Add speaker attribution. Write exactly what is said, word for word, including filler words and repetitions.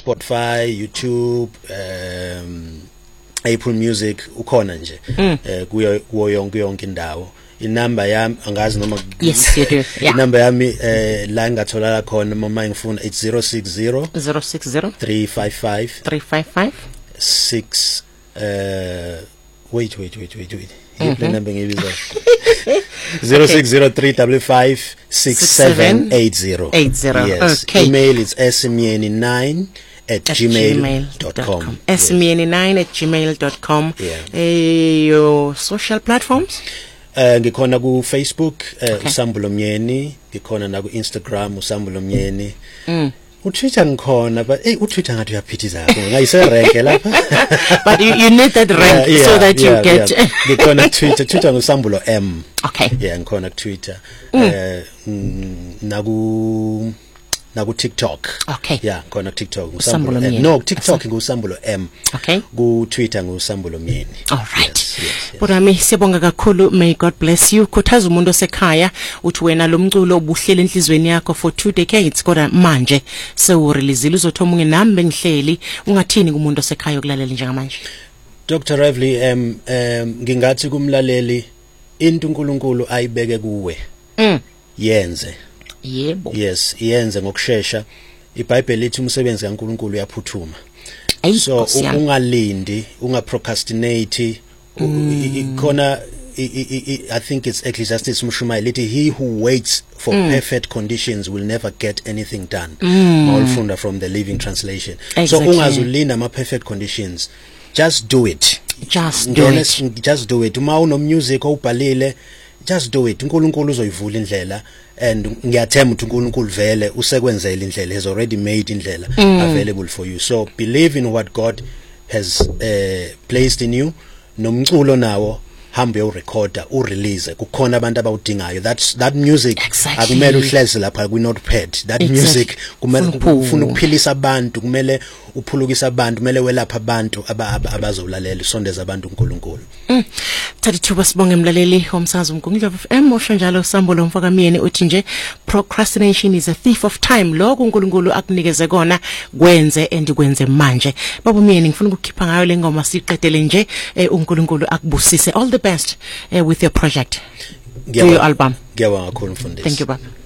Speaker 1: Spotify, YouTube, um Apple Music ukhona nje eh kuyo kuyo yonke yonke indawo. Inamba yami angazi noma
Speaker 2: yes you do yeah.
Speaker 1: Inamba yami eh la ngatholala khona mama ngifuna it's zero six zero
Speaker 2: zero six zero
Speaker 1: three five five
Speaker 2: three five five
Speaker 1: six uh wait wait wait wait wait mm-hmm. Number ngibiza zero six zero three five five six seven eight zero
Speaker 2: eight zero.
Speaker 1: Yes.
Speaker 2: Okay.
Speaker 1: Email is s m e n nine at gmail dot com.
Speaker 2: s m e n nine at gmail dot com.
Speaker 1: Yeah.
Speaker 2: Uh, your social platforms?
Speaker 1: Uh, ngikhona ku Facebook uh, okay. Usambulo Mnyeni, ngikhona na ku Instagram Usambulo Mnyeni. Mm. uTwitter ngikhona but hey uTwitter ngathi uyaphithiza kakhulu ngayise rank lapha
Speaker 2: but you, you need that rank uh, yeah, so that
Speaker 1: yeah,
Speaker 2: you get
Speaker 1: yeah. Ngikhona Twitter Twitter ngusambulo M.
Speaker 2: Okay.
Speaker 1: Yeah ngikhona ku Twitter mm. uh, naku naku TikTok.
Speaker 2: Okay.
Speaker 1: Yeah ngikhona ku TikTok
Speaker 2: ngusambulo M.
Speaker 1: No TikTok ngusambulo M.
Speaker 2: Okay.
Speaker 1: Ku Twitter ngusambulo Mnyeni.
Speaker 2: All right.
Speaker 1: Yes, yes, yes.
Speaker 2: Burami siyabonga kakhulu, may God bless you. Khuthaza umuntu osekhaya uthi wena lo mculo obuhlele enhlizweni yakho for two decades kodwa manje sewureleasile uzothoma ungenami bengihleli ungathini kumuntu osekhaya okulalela njengamanje.
Speaker 1: Doctor Rively um um ngingathi kumlaleli into uNkulunkulu ayibeke kuwe.
Speaker 2: Mm.
Speaker 1: Yenze.
Speaker 2: Yebo.
Speaker 1: Yes, yenze ngokusheshsha. iBhayibheli lithi umsebenzi kaNkulunkulu uyaphuthuma. So ungalindi, ungaprocrastinate. Khona I think it's Ecclesiastes Mushumayeli lithi he who waits for mm. perfect conditions will never get anything done. Mawulfunda mm. from the Living Translation. Exactly. So ungazulinda ama perfect conditions. Just do it.
Speaker 2: Just do
Speaker 1: Honest,
Speaker 2: it.
Speaker 1: Just do it. Uma uno music obhalile, just do it. uNkulunkulu uzoyivula indlela and ngiyathemba ukuthi uNkulunkulu vele usekwenzela indlela, has already made indlela mm. available for you. So believe in what God has uh, placed in you. Nomculo nawo hambe yo recorder u release kukhona abantu abawudingayo. That's that music akumele uhleze lapha ku notepad. That exactly. music kumele ufuna ukuphilisa abantu, kumele uphulukisa abantu, kumele welapha abantu abazolalela usondeza abantu uNkulunkulu.
Speaker 2: Mm. thirty-two sibonge mlaleli omsakazo uMgungundlovu F M osho njalo uSambulo Mfakamyeni uthi nje procrastination is a thief of time. Lokho uNkulunkulu akunikeze kona kwenze andikwenze manje. Baba Myeni ngifuna ukukhipha ngayo le ngoma siqedele nje uNkulunkulu akubusise. All the best uh, with your project.
Speaker 1: Your
Speaker 2: album.
Speaker 1: Ngiyabonga kakhulu mfundisi.
Speaker 2: Thank you baba.